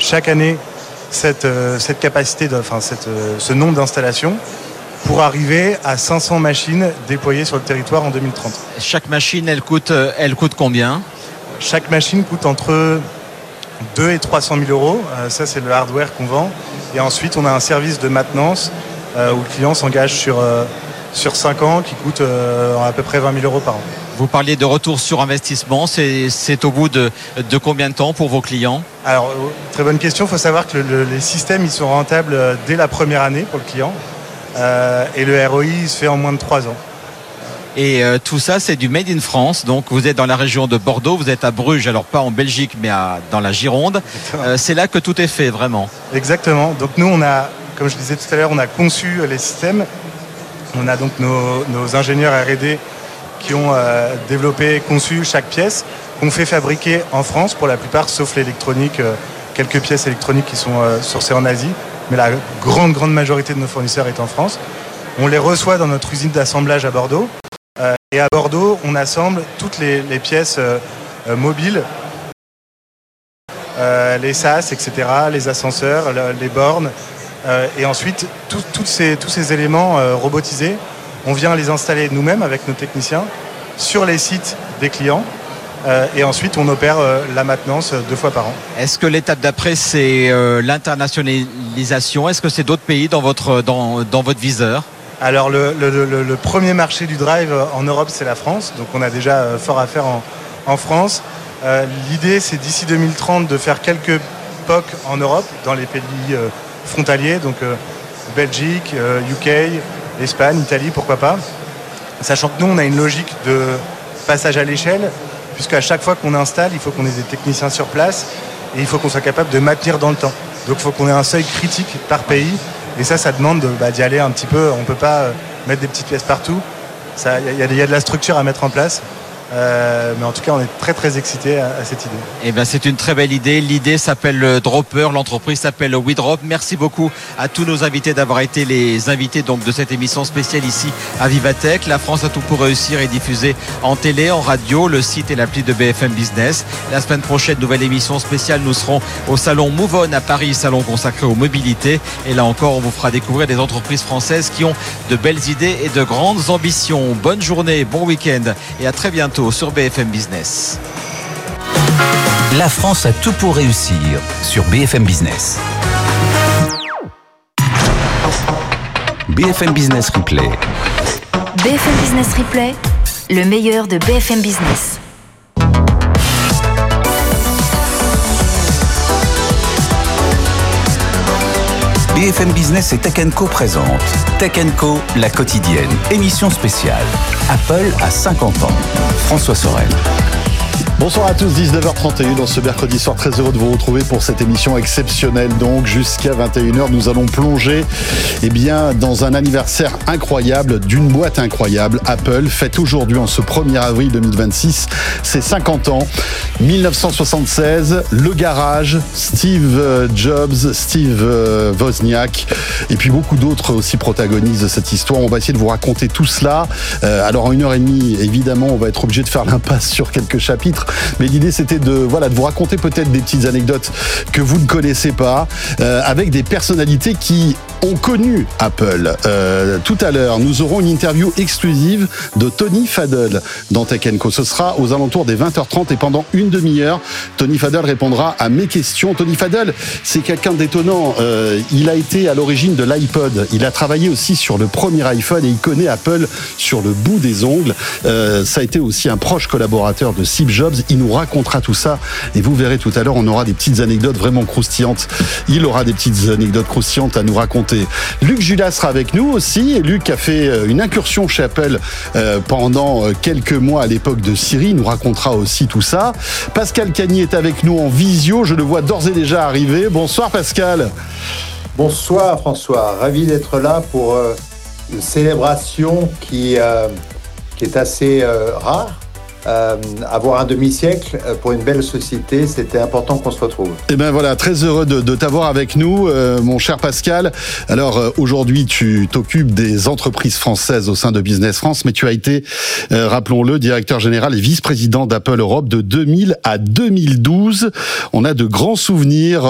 chaque année cette capacité, ce nombre d'installations pour arriver à 500 machines déployées sur le territoire en 2030. Chaque machine, elle coûte combien ? Chaque machine coûte entre 2 et 300 000 euros. Ça, c'est le hardware qu'on vend. Et ensuite, on a un service de maintenance où le client s'engage sur 5 ans qui coûte à peu près 20 000 euros par an. Vous parliez de retour sur investissement. C'est au bout de combien de temps pour vos clients ? Alors, très bonne question. Il faut savoir que les systèmes, ils sont rentables dès la première année pour le client. Et le ROI, il se fait en moins de 3 ans. Et tout ça, c'est du Made in France. Donc, vous êtes dans la région de Bordeaux, vous êtes à Bruges, alors pas en Belgique, mais dans la Gironde. C'est là que tout est fait, vraiment. Exactement. Donc, nous, comme je disais tout à l'heure, on a conçu les systèmes. On a donc nos ingénieurs R&D qui ont développé, conçu chaque pièce, qu'on fait fabriquer en France pour la plupart, sauf l'électronique, quelques pièces électroniques qui sont sourcées en Asie. Mais la grande majorité de nos fournisseurs est en France. On les reçoit dans notre usine d'assemblage à Bordeaux. Et à Bordeaux, on assemble toutes les pièces mobiles, les sas, etc., les ascenseurs, les bornes. Et ensuite, tous ces éléments robotisés, on vient les installer nous-mêmes avec nos techniciens sur les sites des clients. Et ensuite, on opère la maintenance 2 fois par an. Est-ce que l'étape d'après, c'est l'internationalisation ? Est-ce que c'est d'autres pays dans votre viseur ? Alors, le premier marché du drive en Europe, c'est la France. Donc, on a déjà fort à faire en France. L'idée, c'est d'ici 2030 de faire quelques POC en Europe, dans les pays frontaliers. Donc, Belgique, UK, Espagne, Italie, pourquoi pas. Sachant que nous, on a une logique de passage à l'échelle, puisqu'à chaque fois qu'on installe, il faut qu'on ait des techniciens sur place et il faut qu'on soit capable de maintenir dans le temps. Donc il faut qu'on ait un seuil critique par pays et ça demande d'y aller un petit peu. On ne peut pas mettre des petites pièces partout. Il y a de la structure à mettre en place. Mais en tout cas, on est très très excités à cette idée. Eh bien, c'est une très belle idée. L'idée s'appelle Dropper, l'entreprise s'appelle WeDrop. Merci beaucoup à tous nos invités d'avoir été les invités donc de cette émission spéciale ici à Vivatech. La France a tout pour réussir est diffusée en télé, en radio, le site et l'appli de BFM Business. La semaine prochaine, nouvelle émission spéciale. Nous serons au salon Move On à Paris, salon consacré aux mobilités. Et là encore, on vous fera découvrir des entreprises françaises qui ont de belles idées et de grandes ambitions. Bonne journée, bon week-end et à très bientôt sur BFM Business. La France a tout pour réussir sur BFM Business. BFM Business Replay. BFM Business Replay, le meilleur de BFM Business. BFM Business et Tech & Co présente Tech & Co, la quotidienne, émission spéciale. Apple a 50 ans. François Sorel. Bonsoir à tous, 19h31 dans ce mercredi soir. Très heureux de vous retrouver pour cette émission exceptionnelle. Donc, jusqu'à 21h, nous allons plonger dans un anniversaire incroyable d'une boîte incroyable. Apple fête aujourd'hui, en ce 1er avril 2026, ses 50 ans. 1976, le garage, Steve Jobs, Steve Wozniak et puis beaucoup d'autres aussi protagonistes de cette histoire. On va essayer de vous raconter tout cela. Alors, en 1h30, évidemment, on va être obligé de faire l'impasse sur quelques chapitres. Mais l'idée, c'était de vous raconter peut-être des petites anecdotes que vous ne connaissez pas, avec des personnalités qui ont connu Apple. Tout à l'heure, nous aurons une interview exclusive de Tony Fadell dans Tech & Co. Ce sera aux alentours des 20h30 et pendant une demi-heure, Tony Fadell répondra à mes questions. Tony Fadell, c'est quelqu'un d'étonnant. Il a été à l'origine de l'iPod. Il a travaillé aussi sur le premier iPhone et il connaît Apple sur le bout des ongles. Ça a été aussi un proche collaborateur de Steve Jobs. Il nous racontera tout ça et vous verrez tout à l'heure, on aura des petites anecdotes vraiment croustillantes. Il aura des petites anecdotes croustillantes à nous raconter. Luc Julas sera avec nous aussi et Luc a fait une incursion chez Apple pendant quelques mois à l'époque de Siri. Il nous racontera aussi tout ça. Pascal Cagny est avec nous en visio. Je le vois d'ores et déjà arriver. Bonsoir Pascal. Bonsoir François. Ravi d'être là pour une célébration qui est assez rare. Avoir un demi-siècle pour une belle société, c'était important qu'on se retrouve. Et bien voilà, très heureux de t'avoir avec nous, mon cher Pascal. Alors aujourd'hui, tu t'occupes des entreprises françaises au sein de Business France, mais tu as été, rappelons-le, directeur général et vice-président d'Apple Europe de 2000 à 2012. On a de grands souvenirs